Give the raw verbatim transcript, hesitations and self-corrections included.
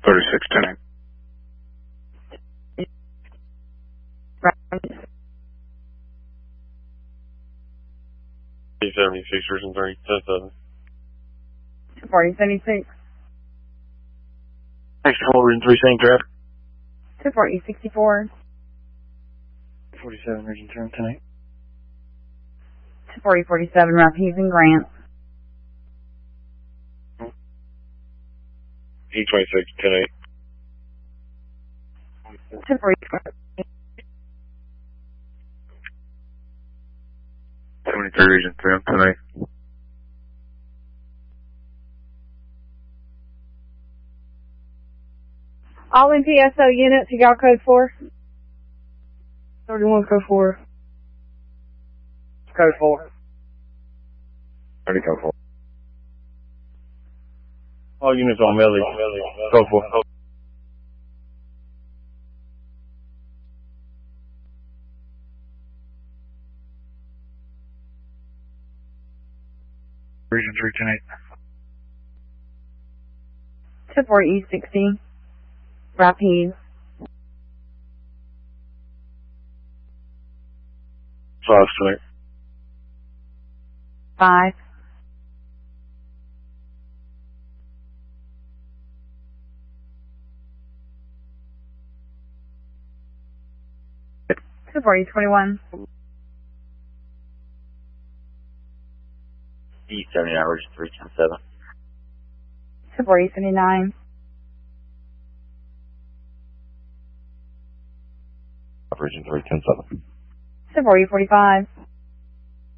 thirty-six ten eight. T seventy-six, Region three, ten seven. forty seventy-six. Thanks for Region three, same traffic. two forty sixty-four. forty-seven, Region ten ten eight. two forty forty-seven, Rapides and Grant. E twenty-six, ten eight. two forty seventy-three, Region ten ten eight. All N P S O units, you got code four? thirty-one, code four. Code four. thirty, code four. All units on Melly. Go for it. Region three ten eight. two forty East sixty. Rapides. five ten eight. five. two forty twenty-one. E seventy-nine, Region three ten seven. two forty seventy-nine. Region three ten seven. two forty forty-five.